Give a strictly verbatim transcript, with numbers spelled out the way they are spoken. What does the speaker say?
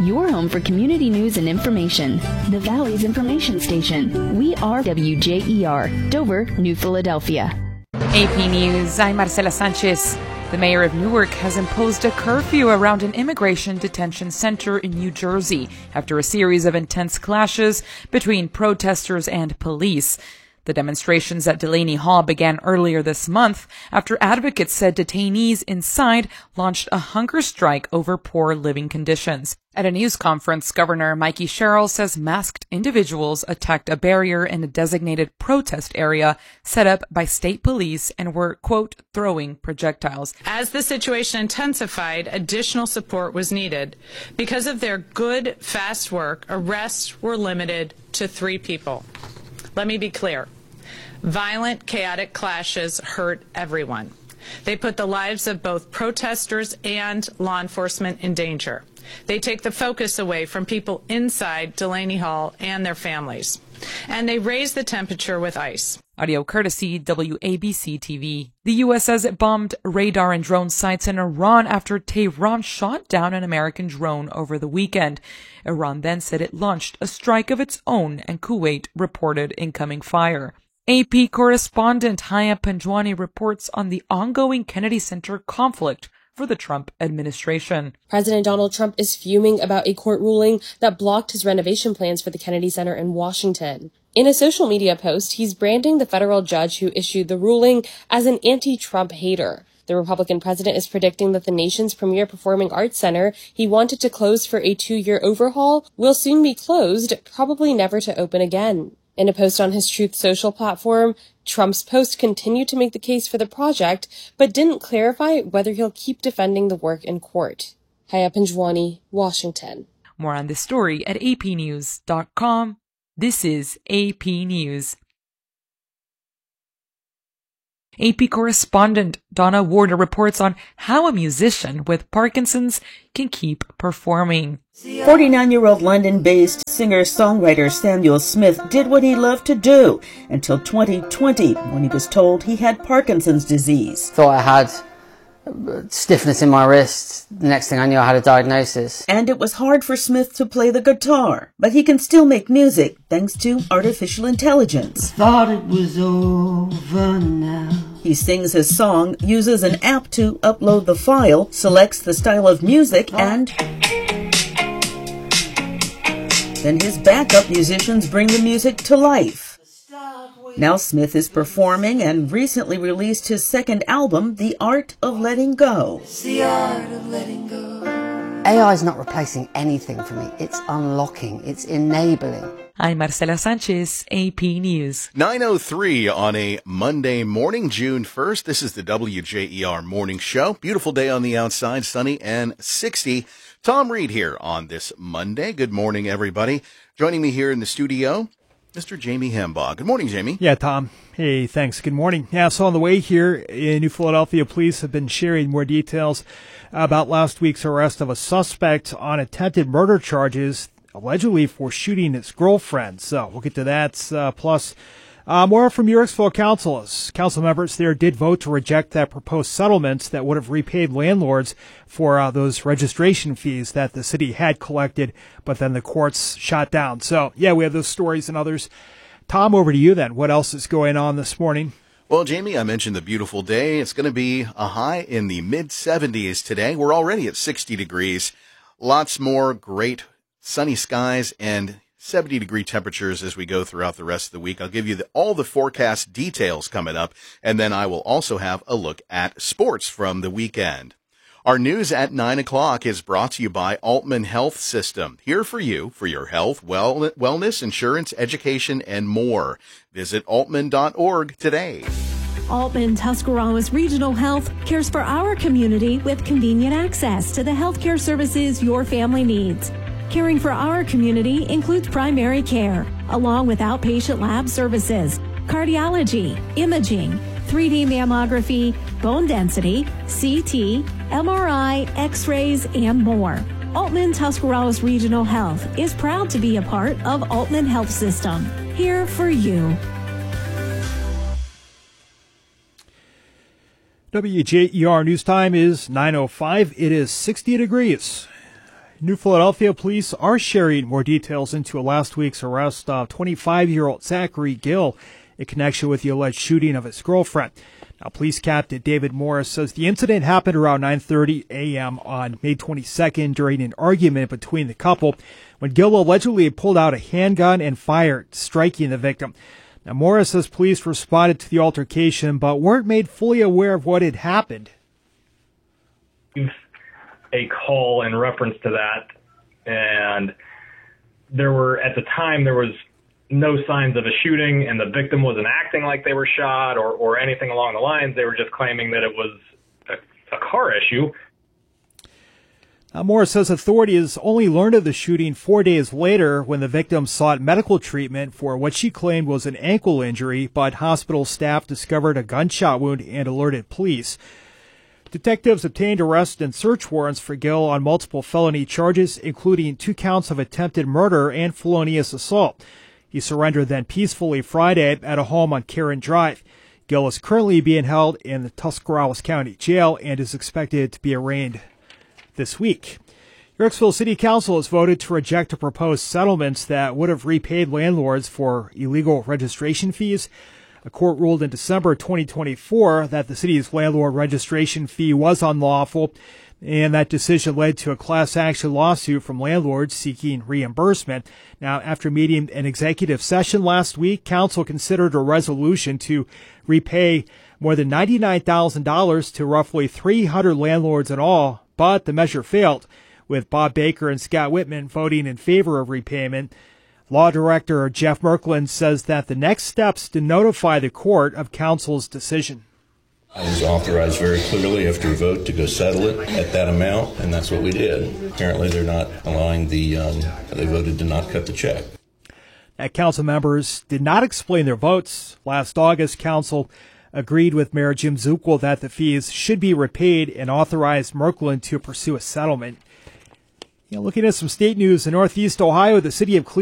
your home for community news and information. The Valley's information station. We are W J E R, Dover, New Philadelphia. A P News, I'm Marcela Sanchez. The mayor of Newark has imposed a curfew around an immigration detention center in New Jersey after a series of intense clashes between protesters and police. The demonstrations at Delaney Hall began earlier this month after advocates said detainees inside launched a hunger strike over poor living conditions. At a news conference, Governor Mikey Sherrill says masked individuals attacked a barrier in a designated protest area set up by state police and were, quote, throwing projectiles. As the situation intensified, additional support was needed. Because of their good, fast work, arrests were limited to three people. Let me be clear. Violent, chaotic clashes hurt everyone. They put the lives of both protesters and law enforcement in danger. They take the focus away from people inside Delaney Hall and their families. And they raise the temperature with ICE. Audio courtesy W A B C T V. The U S says it bombed radar and drone sites in Iran after Tehran shot down an American drone over the weekend. Iran then said it launched a strike of its own, and Kuwait reported incoming fire. A P correspondent Haya Panjwani reports on the ongoing Kennedy Center conflict for the Trump administration. President Donald Trump is fuming about a court ruling that blocked his renovation plans for the Kennedy Center in Washington. In a social media post, he's branding the federal judge who issued the ruling as an anti-Trump hater. The Republican president is predicting that the nation's premier performing arts center he wanted to close for a two-year overhaul will soon be closed, probably never to open again. In a post on his Truth Social platform, Trump's post continued to make the case for the project, but didn't clarify whether he'll keep defending the work in court. Haya Panjwani, Washington. More on this story at A P news dot com. This is A P News. A P correspondent Donna Warder reports on how a musician with Parkinson's can keep performing. forty-nine-year-old London-based singer-songwriter Samuel Smith did what he loved to do until twenty twenty, when he was told he had Parkinson's disease. Thought I had stiffness in my wrist. The next thing I knew, I had a diagnosis. And it was hard for Smith to play the guitar, but he can still make music thanks to artificial intelligence. Thought it was over now. He sings his song, uses an app to upload the file, selects the style of music, and then his backup musicians bring the music to life. Now Smith is performing and recently released his second album, The Art of Letting Go. It's the art of letting go. A I is not replacing anything for me. It's unlocking. It's enabling. I'm Marcela Sanchez, A P News. nine oh three on a Monday morning, June first. This is the W J E R Morning Show. Beautiful day on the outside, sunny and sixty. Tom Reed here on this Monday. Good morning, everybody. Joining me here in the studio, Mister Jamie Hembaugh. Good morning, Jamie. Yeah, Tom. Hey, thanks. Good morning. Yeah, so on the way here in New Philadelphia, police have been sharing more details about last week's arrest of a suspect on attempted murder charges, allegedly for shooting his girlfriend. So we'll get to that. Uh, plus, uh, more from Yorksville councils. Council members there did vote to reject that proposed settlement that would have repaid landlords for uh, those registration fees that the city had collected, but then the courts shot down. So, yeah, we have those stories and others. Tom, over to you then. What else is going on this morning? Well, Jamie, I mentioned the beautiful day. It's going to be a high in the mid seventies today. We're already at sixty degrees. Lots more great sunny skies and seventy degree temperatures as we go throughout the rest of the week. I'll give you the, all the forecast details coming up, and then I will also have a look at sports from the weekend. Our news at nine o'clock is brought to you by Altman Health System. Here for you, for your health, well, wellness, insurance, education, and more. Visit altman dot org today. Altman Tuscarawas Regional Health cares for our community with convenient access to the healthcare services your family needs. Caring for our community includes primary care, along with outpatient lab services, cardiology, imaging, three D mammography, bone density, C T, M R I, X-rays, and more. Altman Tuscarawas Regional Health is proud to be a part of Altman Health System. Here for you. W J E R News Time is nine oh five. It is sixty degrees. New Philadelphia police are sharing more details into last week's arrest of twenty-five-year-old Zachary Gill in connection with the alleged shooting of his girlfriend. Now, Police Captain David Morris says the incident happened around nine thirty a.m. on May twenty-second during an argument between the couple when Gill allegedly pulled out a handgun and fired, striking the victim. Now, Morris says police responded to the altercation but weren't made fully aware of what had happened. A call in reference to that, and there were, at the time, there was no signs of a shooting, and the victim wasn't acting like they were shot or, or anything along the lines. They were just claiming that it was a, a car issue. Now, Morris says authorities only learned of the shooting four days later when the victim sought medical treatment for what she claimed was an ankle injury, but hospital staff discovered a gunshot wound and alerted police. Detectives obtained arrest and search warrants for Gill on multiple felony charges, including two counts of attempted murder and felonious assault. He surrendered then peacefully Friday at a home on Karen Drive. Gill is currently being held in the Tuscarawas County Jail and is expected to be arraigned this week. Yorksville City Council has voted to reject a proposed settlements that would have repaid landlords for illegal registration fees. A court ruled in December twenty twenty-four that the city's landlord registration fee was unlawful, and that decision led to a class action lawsuit from landlords seeking reimbursement. Now, after meeting an executive session last week, council considered a resolution to repay more than ninety-nine thousand dollars to roughly three hundred landlords in all, but the measure failed, with Bob Baker and Scott Whitman voting in favor of repayment. Law Director Jeff Merklin says that the next steps to notify the court of council's decision. I was authorized very clearly after a vote to go settle it at that amount, and that's what we did. Apparently they're not allowing the, um, they voted to not cut the check. That council members did not explain their votes. Last August, council agreed with Mayor Jim Zuckel that the fees should be repaid and authorized Merklin to pursue a settlement. You know, looking at some state news in Northeast Ohio, the city of Cleveland